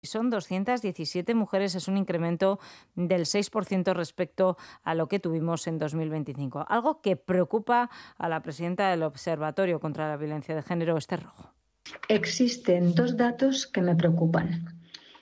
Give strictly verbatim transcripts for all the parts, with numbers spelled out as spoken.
Son doscientas diecisiete mujeres, es un incremento del seis por ciento respecto a lo que tuvimos en dos mil veinticinco. Algo que preocupa a la presidenta del Observatorio contra la Violencia de Género, Esther Rojo. Existen dos datos que me preocupan.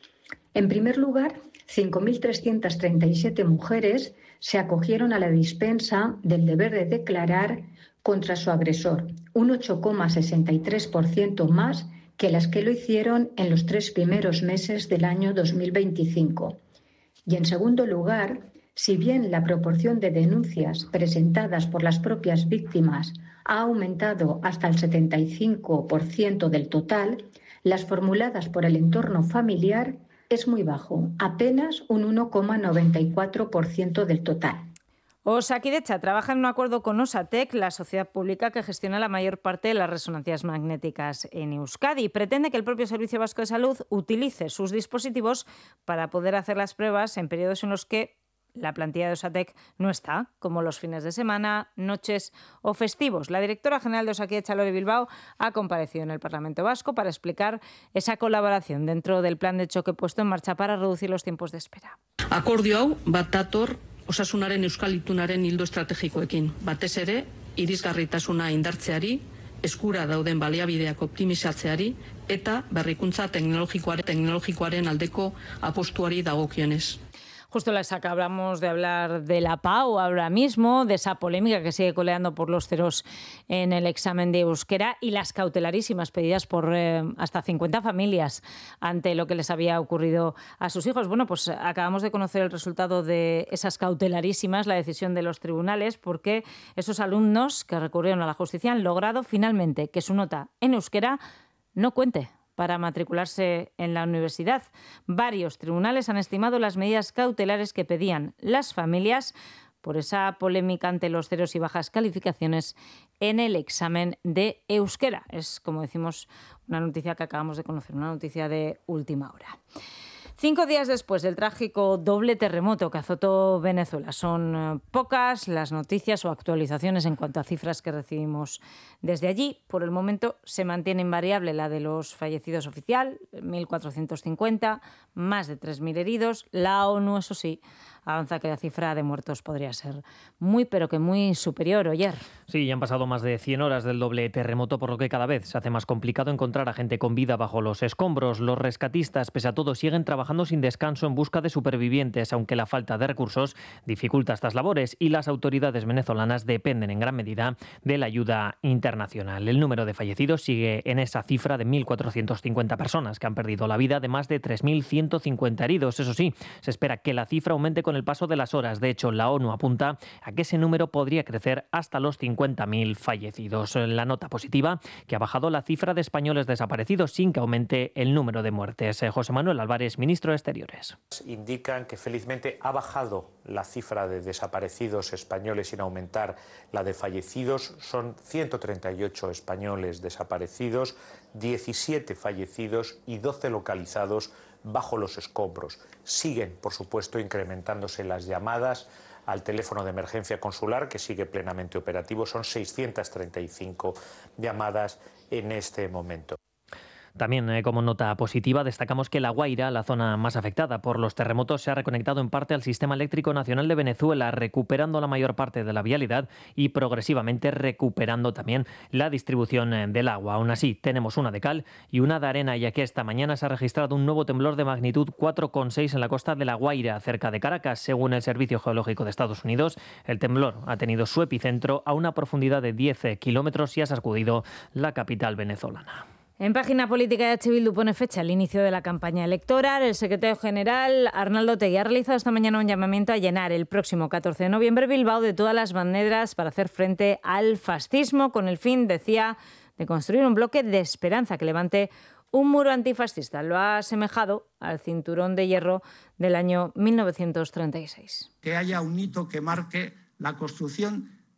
En primer lugar, cinco mil trescientas treinta y siete mujeres se acogieron a la dispensa del deber de declarar contra su agresor, un ocho coma sesenta y tres por ciento más que las que lo hicieron en los tres primeros meses del año dos mil veinticinco. Y en segundo lugar, si bien la proporción de denuncias presentadas por las propias víctimas ha aumentado hasta el setenta y cinco por ciento del total, las formuladas por el entorno familiar es muy bajo, apenas un uno coma noventa y cuatro por ciento del total. Osakidetza trabaja en un acuerdo con Osatek, la sociedad pública que gestiona la mayor parte de las resonancias magnéticas en Euskadi, y pretende que el propio Servicio Vasco de Salud utilice sus dispositivos para poder hacer las pruebas en periodos en los que la plantilla de Osatek no está, como los fines de semana, noches o festivos. La directora general de Osakidetza, Lore Bilbao, ha comparecido en el Parlamento Vasco para explicar esa colaboración dentro del plan de choque puesto en marcha para reducir los tiempos de espera. Akordio hau bat dator osasunaren euskal itunaren ildo estrategikoekin. Batez ere, irisgarritasuna indartzeari, eskura dauden baliabideak optimizatzeari eta berrikuntza teknologikoaren, teknologikoaren aldeko apostuari dagokionez. Justo les acabamos de hablar de la PAU ahora mismo, de esa polémica que sigue coleando por los ceros en el examen de euskera y las cautelarísimas pedidas por eh, hasta cincuenta familias ante lo que les había ocurrido a sus hijos. Bueno, pues acabamos de conocer el resultado de esas cautelarísimas, la decisión de los tribunales, porque esos alumnos que recurrieron a la justicia han logrado finalmente que su nota en euskera no cuente para matricularse en la universidad. Varios tribunales han estimado las medidas cautelares que pedían las familias por esa polémica ante los ceros y bajas calificaciones en el examen de euskera. Es, como decimos, una noticia que acabamos de conocer, una noticia de última hora. Cinco días después del trágico doble terremoto que azotó Venezuela, son pocas las noticias o actualizaciones en cuanto a cifras que recibimos desde allí. Por el momento se mantiene invariable la de los fallecidos oficial, mil cuatrocientos cincuenta, más de tres mil heridos. La ONU, eso sí, avanza que la cifra de muertos podría ser muy, pero que muy superior. Oyer. Sí, ya han pasado más de cien horas del doble terremoto, por lo que cada vez se hace más complicado encontrar a gente con vida bajo los escombros. Los rescatistas, pese a todo, siguen trabajando sin descanso en busca de supervivientes, aunque la falta de recursos dificulta estas labores y las autoridades venezolanas dependen en gran medida de la ayuda internacional. El número de fallecidos sigue en esa cifra de mil cuatrocientas cincuenta personas que han perdido la vida, de más de tres mil ciento cincuenta heridos. Eso sí, se espera que la cifra aumente con el paso de las horas. De hecho, la ONU apunta a que ese número podría crecer hasta los cincuenta mil fallecidos. La nota positiva, que ha bajado la cifra de españoles desaparecidos sin que aumente el número de muertes. José Manuel Álvarez, ministro de Exteriores. Indican que felizmente ha bajado la cifra de desaparecidos españoles sin aumentar la de fallecidos. Son ciento treinta y ocho españoles desaparecidos, diecisiete fallecidos y doce localizados bajo los escombros. Siguen, por supuesto, incrementándose las llamadas al teléfono de emergencia consular, que sigue plenamente operativo. Son seiscientas treinta y cinco llamadas en este momento. También, eh, como nota positiva, destacamos que La Guaira, la zona más afectada por los terremotos, se ha reconectado en parte al Sistema Eléctrico Nacional de Venezuela, recuperando la mayor parte de la vialidad y progresivamente recuperando también la distribución eh, del agua. Aún así, tenemos una de cal y una de arena, ya que esta mañana se ha registrado un nuevo temblor de magnitud cuatro coma seis en la costa de La Guaira, cerca de Caracas. Según el Servicio Geológico de Estados Unidos, el temblor ha tenido su epicentro a una profundidad de diez kilómetros y ha sacudido la capital venezolana. En página política de H. Bildu pone fecha el inicio de la campaña electoral. El secretario general, Arnaldo Otegi, ha realizado esta mañana un llamamiento a llenar el próximo catorce de noviembre Bilbao de todas las banderas para hacer frente al fascismo, con el fin, decía, de construir un bloque de esperanza que levante un muro antifascista. Lo ha asemejado al cinturón de hierro del año mil novecientos treinta y seis. Que haya un hito que marque la construcción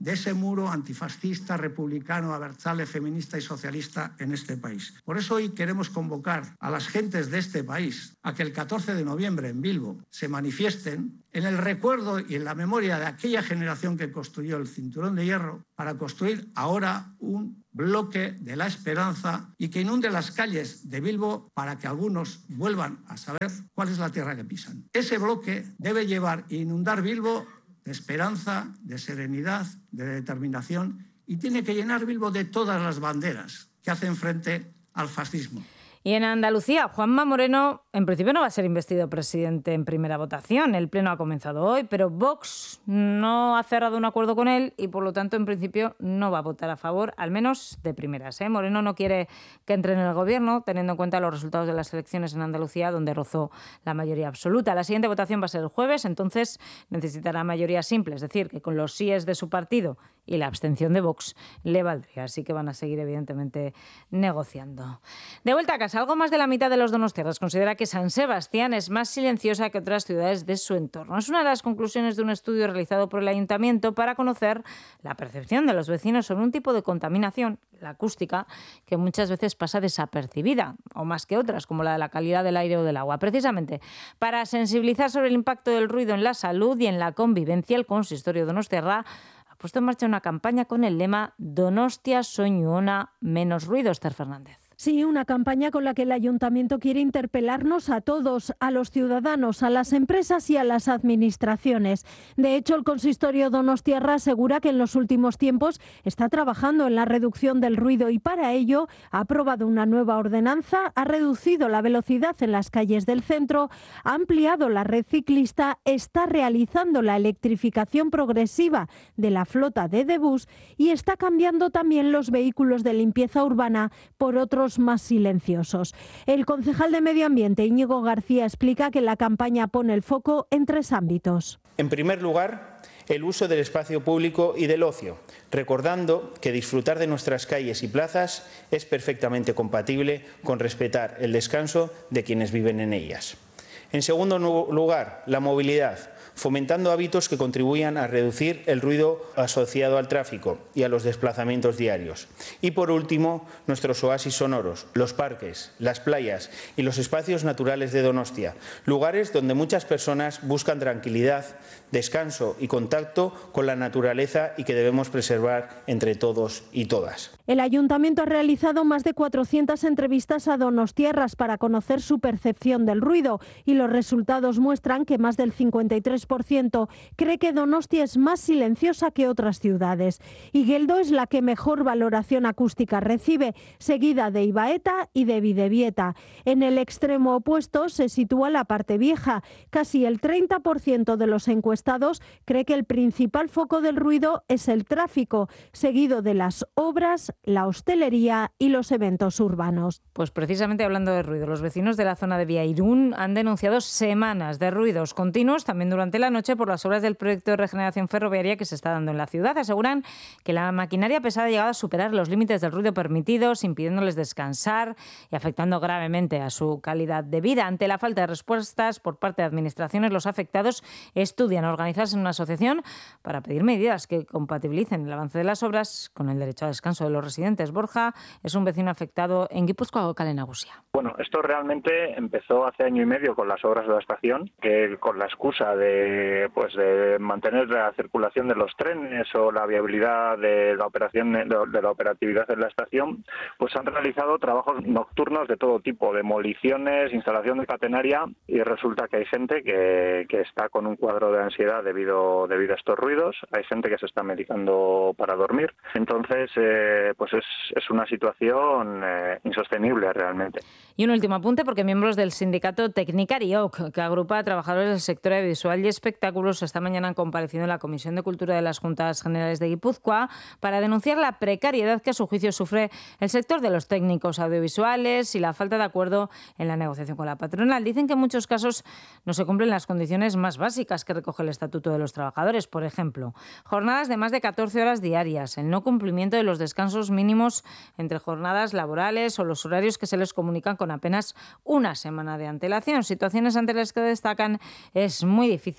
de ese muro antifascista, republicano, abertzale, feminista y socialista en este país. Por eso hoy queremos convocar a las gentes de este país a que el catorce de noviembre en Bilbo se manifiesten en el recuerdo y en la memoria de aquella generación que construyó el Cinturón de Hierro para construir ahora un bloque de la esperanza y que inunde las calles de Bilbo para que algunos vuelvan a saber cuál es la tierra que pisan. Ese bloque debe llevar e inundar Bilbo de esperanza, de serenidad, de determinación y tiene que llenar Bilbo de todas las banderas que hacen frente al fascismo. Y en Andalucía, Juanma Moreno en principio no va a ser investido presidente en primera votación. El pleno ha comenzado hoy, pero Vox no ha cerrado un acuerdo con él y por lo tanto en principio no va a votar a favor, al menos de primeras, ¿eh? Moreno no quiere que entre en el gobierno, teniendo en cuenta los resultados de las elecciones en Andalucía, donde rozó la mayoría absoluta. La siguiente votación va a ser el jueves, entonces necesitará mayoría simple, es decir, que con los síes de su partido y la abstención de Vox le valdría. Así que van a seguir evidentemente negociando. De vuelta a casa, algo más de la mitad de los donostiarras considera que San Sebastián es más silenciosa que otras ciudades de su entorno. Es una de las conclusiones de un estudio realizado por el Ayuntamiento para conocer la percepción de los vecinos sobre un tipo de contaminación, la acústica, que muchas veces pasa desapercibida, o más que otras, como la de la calidad del aire o del agua. Precisamente para sensibilizar sobre el impacto del ruido en la salud y en la convivencia, el consistorio donostiarra ha puesto en marcha una campaña con el lema Donostia soinu ona, menos ruido. Esther Fernández. Sí, una campaña con la que el Ayuntamiento quiere interpelarnos a todos, a los ciudadanos, a las empresas y a las administraciones. De hecho, el consistorio donostiarra asegura que en los últimos tiempos está trabajando en la reducción del ruido y para ello ha aprobado una nueva ordenanza, ha reducido la velocidad en las calles del centro, ha ampliado la red ciclista, está realizando la electrificación progresiva de la flota de D-Bus y está cambiando también los vehículos de limpieza urbana por otros más silenciosos. El concejal de Medio Ambiente, Íñigo García, explica que la campaña pone el foco en tres ámbitos. En primer lugar, el uso del espacio público y del ocio, recordando que disfrutar de nuestras calles y plazas es perfectamente compatible con respetar el descanso de quienes viven en ellas. En segundo lugar, la movilidad, fomentando hábitos que contribuyan a reducir el ruido asociado al tráfico y a los desplazamientos diarios. Y por último, nuestros oasis sonoros, los parques, las playas y los espacios naturales de Donostia, lugares donde muchas personas buscan tranquilidad, descanso y contacto con la naturaleza y que debemos preservar entre todos y todas. El Ayuntamiento ha realizado más de cuatrocientas entrevistas a donostiarras para conocer su percepción del ruido y los resultados muestran que más del cincuenta y tres por ciento cree que Donostia es más silenciosa que otras ciudades. Igueldo es la que mejor valoración acústica recibe, seguida de Ibaeta y de Bidebieta. En el extremo opuesto se sitúa la parte vieja. Casi el treinta por ciento de los encuestados cree que el principal foco del ruido es el tráfico, seguido de las obras, la hostelería y los eventos urbanos. Pues precisamente hablando de ruido, los vecinos de la zona de Viairún han denunciado semanas de ruidos continuos, también durante la noche, por las obras del proyecto de regeneración ferroviaria que se está dando en la ciudad. Aseguran que la maquinaria pesada ha llegado a superar los límites del ruido permitidos, impidiéndoles descansar y afectando gravemente a su calidad de vida. Ante la falta de respuestas por parte de administraciones, los afectados estudian organizarse en una asociación para pedir medidas que compatibilicen el avance de las obras con el derecho a descanso de los residentes. Borja es un vecino afectado en Guipúzcoa o Kale Nagusia. Bueno, esto realmente empezó hace año y medio con las obras de la estación, que con la excusa de pues de mantener la circulación de los trenes o la viabilidad de la operación de la operatividad de la estación, pues han realizado trabajos nocturnos de todo tipo, demoliciones, instalación de catenaria, y resulta que hay gente que, que está con un cuadro de ansiedad debido debido a estos ruidos, hay gente que se está medicando para dormir. Entonces, eh, pues es, es una situación eh, insostenible realmente. Y un último apunte, porque miembros del sindicato Tecnicariok, que agrupa a trabajadores del sector audiovisual y espectáculos, esta mañana han comparecido en la Comisión de Cultura de las Juntas Generales de Guipúzcoa para denunciar la precariedad que a su juicio sufre el sector de los técnicos audiovisuales y la falta de acuerdo en la negociación con la patronal. Dicen que en muchos casos no se cumplen las condiciones más básicas que recoge el Estatuto de los Trabajadores. Por ejemplo, jornadas de más de catorce horas diarias, el no cumplimiento de los descansos mínimos entre jornadas laborales o los horarios que se les comunican con apenas una semana de antelación. Situaciones ante las que destacan es muy difícil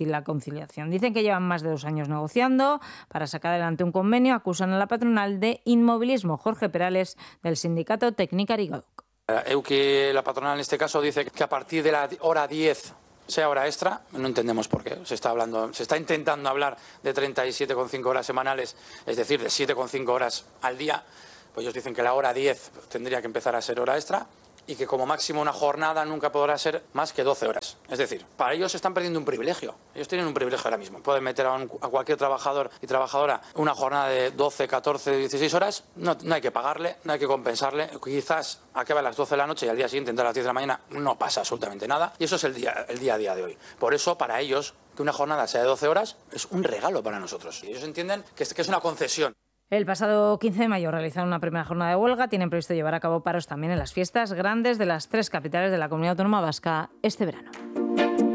difícil la conciliación. Dicen que llevan más de dos años negociando para sacar adelante un convenio. Acusan a la patronal de inmovilismo. Jorge Perales, del sindicato Técnica Arigadoc. Euki, la patronal en este caso, dice que a partir de la hora diez sea hora extra. No entendemos por qué. Se está hablando, se está intentando hablar de treinta y siete coma cinco horas semanales, es decir, de siete coma cinco horas al día. Pues ellos dicen que la hora diez tendría que empezar a ser hora extra y que como máximo una jornada nunca podrá ser más que doce horas. Es decir, para ellos están perdiendo un privilegio. Ellos tienen un privilegio ahora mismo. Pueden meter a, un, a cualquier trabajador y trabajadora una jornada de doce, catorce, dieciséis horas. No, no hay que pagarle, no hay que compensarle. Quizás acabe a las doce de la noche y al día siguiente, a las diez de la mañana, no pasa absolutamente nada. Y eso es el día, el día a día de hoy. Por eso, para ellos, que una jornada sea de doce horas es un regalo para nosotros. Y ellos entienden que es, que es una concesión. El pasado quince de mayo realizaron una primera jornada de huelga. Tienen previsto llevar a cabo paros también en las fiestas grandes de las tres capitales de la Comunidad Autónoma Vasca este verano.